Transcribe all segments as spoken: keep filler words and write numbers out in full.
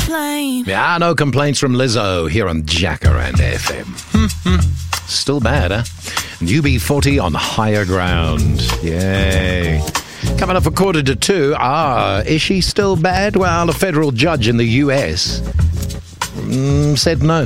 complain. Yeah, no complaints from Lizzo here on Jacaranda F M. Still bad, huh? And U B forty on higher ground. Yay. Coming up for quarter to two. Ah, is she still bad? Well, a federal judge in the U S mm, said no.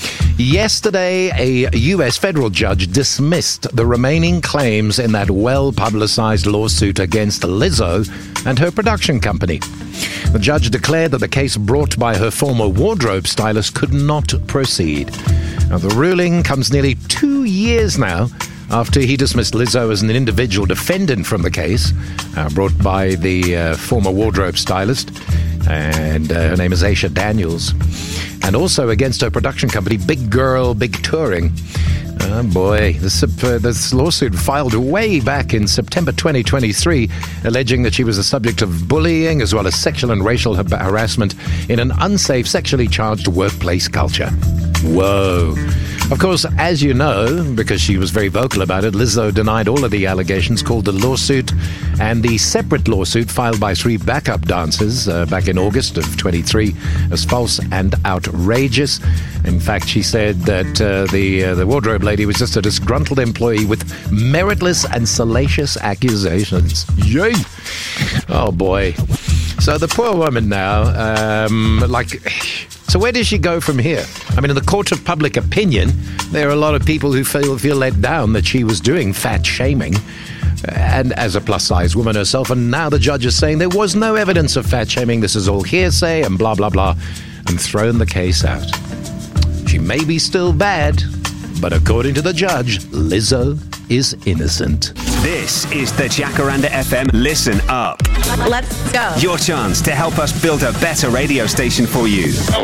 Yesterday, a U S federal judge dismissed the remaining claims in that well-publicized lawsuit against Lizzo and her production company. The judge declared that the case brought by her former wardrobe stylist could not proceed. Now, the ruling comes nearly two years now after he dismissed Lizzo as an individual defendant from the case, uh, brought by the uh, former wardrobe stylist, and uh, her name is Aisha Daniels, and also against her production company, Big Girl Big Touring. Oh boy, this, uh, this lawsuit filed way back in September twenty twenty-three, alleging that she was the subject of bullying as well as sexual and racial har- harassment in an unsafe, sexually charged workplace culture. Whoa. Of course, as you know, because she was very vocal about it, Lizzo denied all of the allegations, called the lawsuit and the separate lawsuit filed by three backup dancers uh, back in August of twenty-three as false and outrageous. In fact, she said that uh, the uh, the wardrobe lady was just a disgruntled employee with meritless and salacious accusations. Yay! Oh boy. So the poor woman now, um, like... So where does she go from here? I mean, in the court of public opinion, there are a lot of people who feel feel let down that she was doing fat shaming, and as a plus-size woman herself, and now the judge is saying there was no evidence of fat shaming, this is all hearsay, and blah, blah, blah, and thrown the case out. She may be still bad, but according to the judge, Lizzo is innocent. This is the Jacaranda F M Listen Up. Let's go. Your chance to help us build a better radio station for you.